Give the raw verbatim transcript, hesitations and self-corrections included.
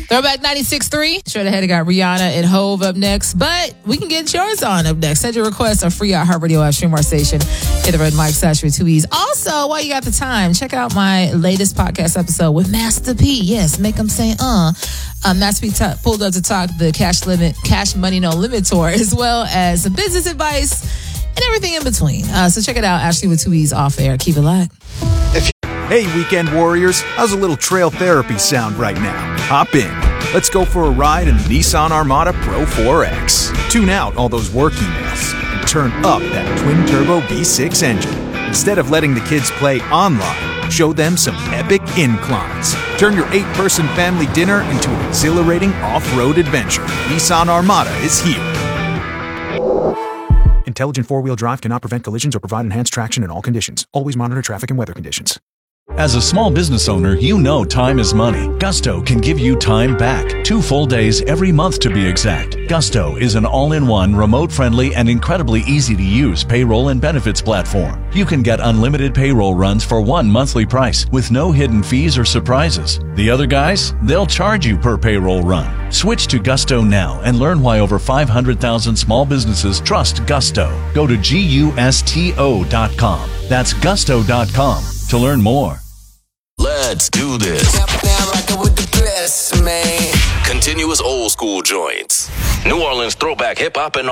Throwback ninety-six point three. Straight ahead, I got Rihanna and Hove up next, but we can get yours on up next. Send your requests on free iHeartRadio app, stream our station. Hit the red mic, slash with two E's. Also, while you got the time, check out my latest podcast episode with Master P. Yes, make them say, uh. Uh, Master P t- pulled up to talk the Cash Limit, Cash Money No Limit tour, as well as some business advice and everything in between. Uh, so check it out, Ashley with two E's off air. Keep it locked. Hey, weekend warriors, how's a little trail therapy sound right now? Hop in. Let's go for a ride in the Nissan Armada Pro four X. Tune out all those work emails and turn up that twin-turbo V six engine. Instead of letting the kids play online, show them some epic inclines. Turn your eight-person family dinner into an exhilarating off-road adventure. Nissan Armada is here. Intelligent four-wheel drive cannot prevent collisions or provide enhanced traction in all conditions. Always monitor traffic and weather conditions. As a small business owner, you know time is money. Gusto can give you time back. Two full days every month to be exact. Gusto is an all-in-one, remote-friendly, and incredibly easy-to-use payroll and benefits platform. You can get unlimited payroll runs for one monthly price with no hidden fees or surprises. The other guys, they'll charge you per payroll run. Switch to Gusto now and learn why over five hundred thousand small businesses trust Gusto. Go to gusto dot com. That's gusto dot com to learn more. Let's do this. Now rockin' with the best, man. Continuous old school joints. New Orleans throwback hip hop and